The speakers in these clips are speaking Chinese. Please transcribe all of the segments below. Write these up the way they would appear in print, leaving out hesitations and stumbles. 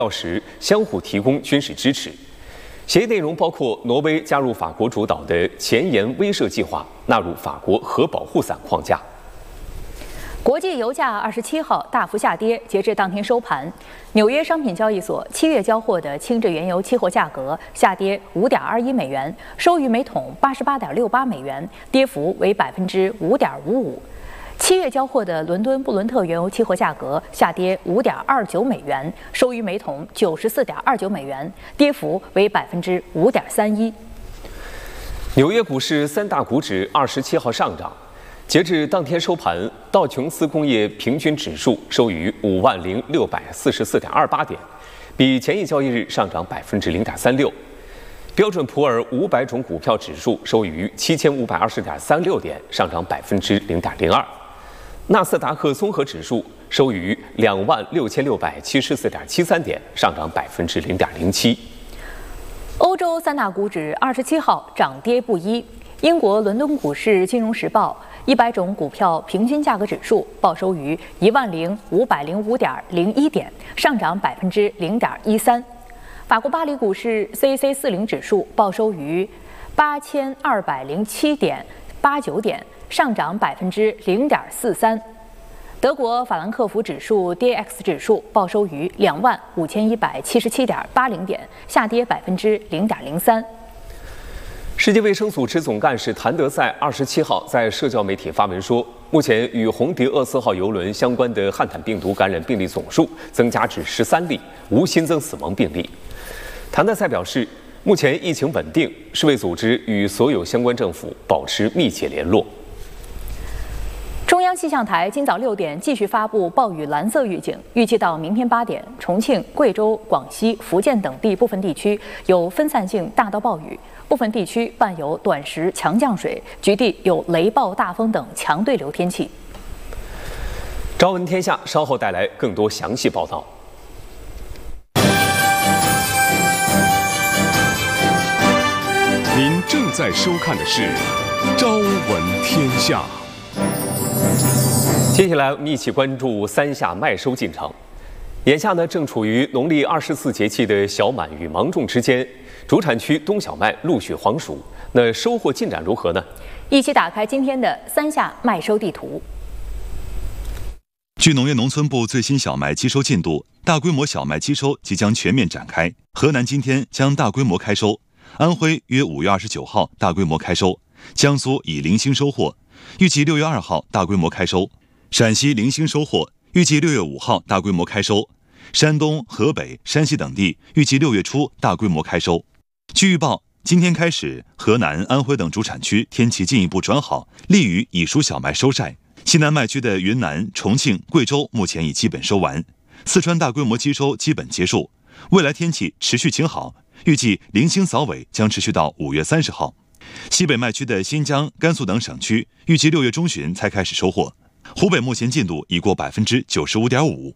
时相互提供军事支持。协议内容包括挪威加入法国主导的前沿威慑计划，纳入法国核保护伞框架。 国际油价27号大幅下跌，截至当天收盘，纽约商品交易所7月交货的轻质原油期货价格下跌5.21美元，收于每桶88.68美元，跌幅为5.55%。7月交货的伦敦布伦特原油期货价格下跌5.29美元，收于每桶94.29美元，跌幅为5.31%。 纽约股市三大股指27号上涨。截至当天收盘，道琼斯工业平均指数收于50644.28点，比前一交易日上涨0.36%。标准普尔500种股票指数收于7520.36点，上涨0.02%。纳斯达克综合指数收于26674.73点，上涨0.07%。 欧洲三大股指27号涨跌不一。英国伦敦股市金融时报100种股票平均价格指数报收于10505.01点，上涨0.13%。法国巴黎股市 CAC40 指数报收于8207.89点，上涨0.43%。德国法兰克福指数 DAX 指数报收于25177.80点，下跌0.03%。 世界卫生组织总干事谭德赛27号在社交媒体发文说，目前与红迪厄斯号邮轮相关的汉坦病毒感染病例总数增加至13例，无新增死亡病例。谭德赛表示，目前疫情稳定，世卫组织与所有相关政府保持密切联络。 中央气象台今早6点继续发布暴雨蓝色预警，预计到明天8点，重庆、贵州、广西、福建等地部分地区有分散性大到暴雨，部分地区伴有短时强降水，局地有雷暴大风等强对流天气。 朝闻天下稍后带来更多详细报道。 您正在收看的是朝闻天下。 接下来我们一起关注三下麦收进程。眼下呢，正处于农历24节气的小满与芒种之间，主产区冬小麦陆续黄熟，那收获进展如何呢？ 一起打开今天的三下麦收地图。 据农业农村部最新小麦期收进度，大规模小麦期收即将全面展开。河南今天将大规模开收，安徽约5月29号大规模开收，江苏已零星收获，预计6月2号大规模开收。陕西零星收获，预计6月5号大规模开收；山东、河北、山西等地预计6月初大规模开收。据预报，今天开始，河南、安徽等主产区天气进一步转好，利于已熟小麦收晒。西南麦区的云南、重庆、贵州目前已基本收完，四川大规模期收基本结束。未来天气持续晴好，预计零星扫尾将持续到5月30号。西北麦区的新疆、甘肃等省区预计6月中旬才开始收获。湖北目前进度已过95.5%。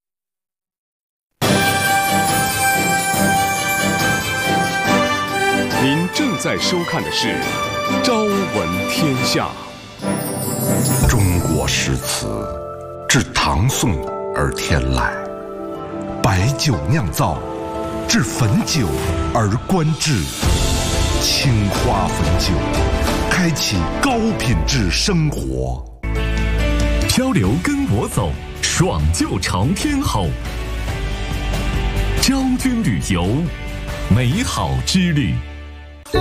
您正在收看的是朝闻天下。 中国诗词自唐宋而天来，白酒酿造，至汾酒而观之。青花汾酒，开启高品质生活。 漂流跟我走，爽就朝天吼。昭君旅游，美好之旅。